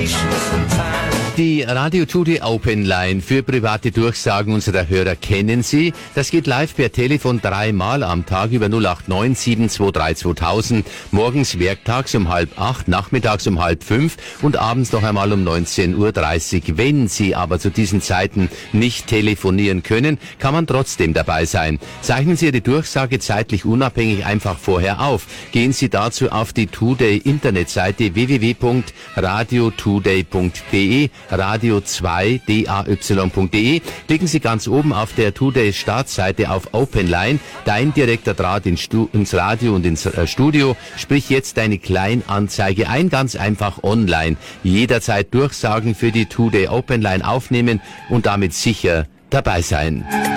Die Radio Today Open Line für private Durchsagen unserer Hörer kennen Sie. Das geht live per Telefon 3-mal am Tag über 089 723 2000, morgens werktags um 7:30, nachmittags um 4:30 und abends noch einmal um 19:30 Uhr. Wenn Sie aber zu diesen Zeiten nicht telefonieren können, kann man trotzdem dabei sein. Zeichnen Sie Ihre Durchsage zeitlich unabhängig einfach vorher auf. Gehen Sie dazu auf die Today Internetseite www.radiotoday.de, radio2day.de. Klicken Sie ganz oben auf der Today Startseite auf Open Line, dein direkter Draht ins Radio und ins Studio. Sprich jetzt deine Kleinanzeige ein, ganz einfach online. Jederzeit Durchsagen für die Today Open Line aufnehmen und damit sicher dabei sein.